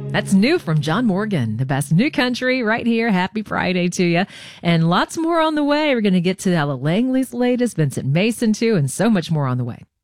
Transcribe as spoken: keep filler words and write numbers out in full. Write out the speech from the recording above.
That's new from John Morgan, the best new country right here. Happy Friday to you. And lots more on the way. We're going to get to Ella Langley's latest, Vincent Mason too, and so much more on the way.